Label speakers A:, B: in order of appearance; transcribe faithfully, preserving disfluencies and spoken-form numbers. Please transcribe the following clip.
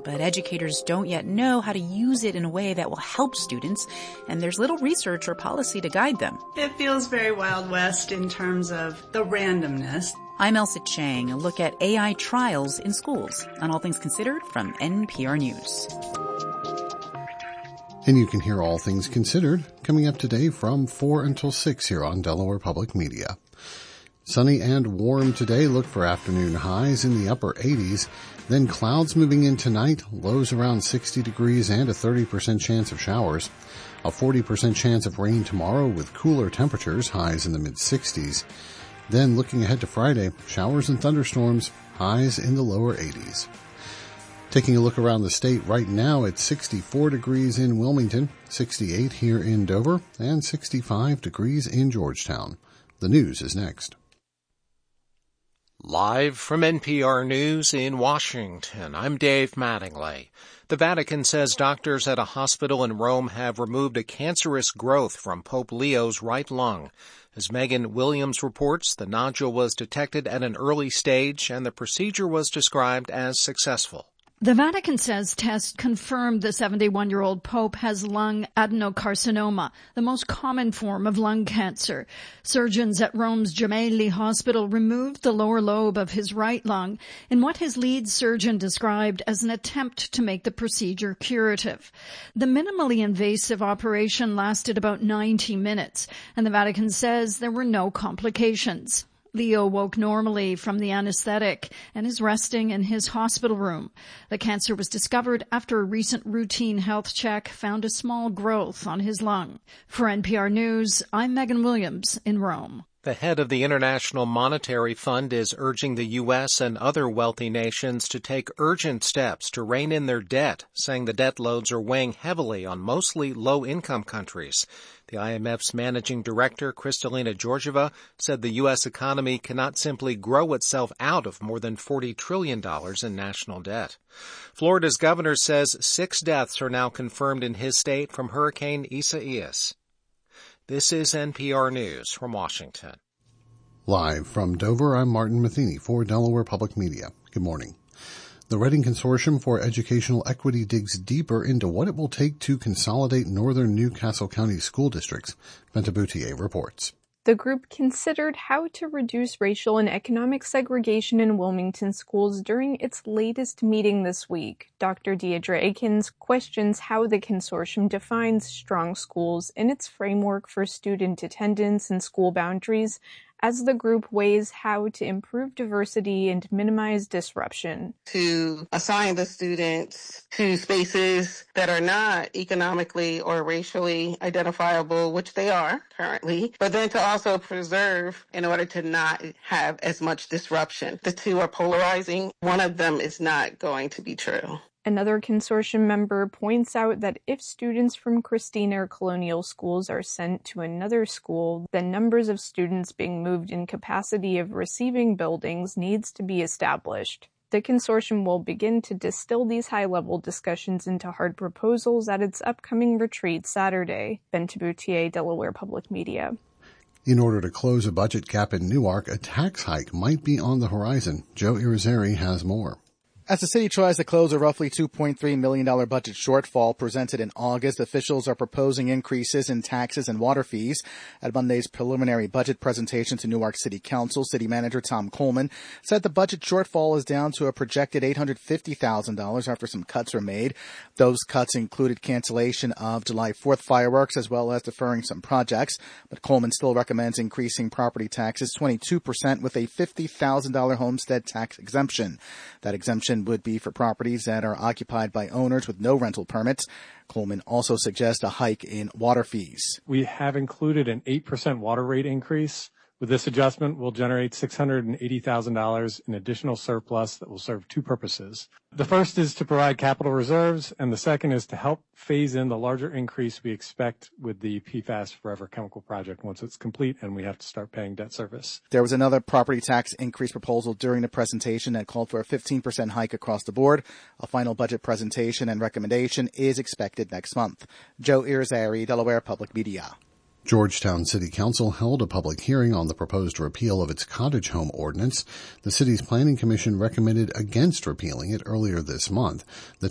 A: but educators don't yet know how to use it in a way that will help students, and there's little research or policy to guide them.
B: It feels very Wild West in terms of the randomness.
A: I'm Elsa Chang, a look at A I trials in schools on All Things Considered from N P R News.
C: And you can hear All Things Considered coming up today from four until six here on Delaware Public Media. Sunny and warm today. Look for afternoon highs in the upper eighties. Then clouds moving in tonight, lows around sixty degrees and a thirty percent chance of showers. A forty percent chance of rain tomorrow with cooler temperatures, highs in the mid-sixties. Then looking ahead to Friday, showers and thunderstorms, highs in the lower eighties. Taking a look around the state right now, it's sixty-four degrees in Wilmington, sixty-eight here in Dover, and sixty-five degrees in Georgetown. The news is next.
D: Live from N P R News in Washington, I'm Dave Mattingly. The Vatican says doctors at a hospital in Rome have removed a cancerous growth from Pope Leo's right lung. As Megan Williams reports, the nodule was detected at an early stage and the procedure was described as successful.
E: The Vatican says tests confirmed the seventy-one-year-old Pope has lung adenocarcinoma, the most common form of lung cancer. Surgeons at Rome's Gemelli Hospital removed the lower lobe of his right lung in what his lead surgeon described as an attempt to make the procedure curative. The minimally invasive operation lasted about ninety minutes, and the Vatican says there were no complications. Leo woke normally from the anesthetic and is resting in his hospital room. The cancer was discovered after a recent routine health check found a small growth on his lung. For N P R News, I'm Megan Williams in Rome.
D: The head of the International Monetary Fund is urging the U S and other wealthy nations to take urgent steps to rein in their debt, saying the debt loads are weighing heavily on mostly low-income countries. The I M F's managing director, Kristalina Georgieva, said the U S economy cannot simply grow itself out of more than forty trillion dollars in national debt. Florida's governor says six deaths are now confirmed in his state from Hurricane Isaias. This is N P R News from Washington.
C: Live from Dover, I'm Martin Matheny for Delaware Public Media. Good morning. The Reading Consortium for Educational Equity digs deeper into what it will take to consolidate northern Newcastle County school districts. Benta Boutier reports.
F: The group considered how to reduce racial and economic segregation in Wilmington schools during its latest meeting this week. Doctor Deidre Akins questions how the consortium defines strong schools in its framework for student attendance and school boundaries, as the group weighs how to improve diversity and minimize disruption.
G: To assign the students to spaces that are not economically or racially identifiable, which they are currently, but then to also preserve in order to not have as much disruption. The two are polarizing. One of them is not going to be true.
F: Another consortium member points out that if students from Christina or Colonial schools are sent to another school, then numbers of students being moved in capacity of receiving buildings needs to be established. The consortium will begin to distill these high-level discussions into hard proposals at its upcoming retreat Saturday. Benta Boutier, Delaware Public Media.
C: In order to close a budget gap in Newark, a tax hike might be on the horizon. Joe Irizarry has more.
H: As the city tries to close a roughly two point three million dollars budget shortfall presented in August, officials are proposing increases in taxes and water fees. At Monday's preliminary budget presentation to Newark City Council, City Manager Tom Coleman said the budget shortfall is down to a projected eight hundred fifty thousand dollars after some cuts were made. Those cuts included cancellation of July fourth fireworks as well as deferring some projects. But Coleman still recommends increasing property taxes twenty-two percent with a fifty thousand dollars homestead tax exemption. That exemption would be for properties that are occupied by owners with no rental permits. Coleman also suggests a hike in water fees.
I: We have included an eight percent water rate increase. With this adjustment, we'll generate six hundred eighty thousand dollars in additional surplus that will serve two purposes. The first is to provide capital reserves, and the second is to help phase in the larger increase we expect with the P FAS Forever chemical project once it's complete and we have to start paying debt service.
H: There was another property tax increase proposal during the presentation that called for a fifteen percent hike across the board. A final budget presentation and recommendation is expected next month. Joe Irizarry, Delaware Public Media.
C: Georgetown City Council held a public hearing on the proposed repeal of its cottage home ordinance. The city's planning commission recommended against repealing it earlier this month. The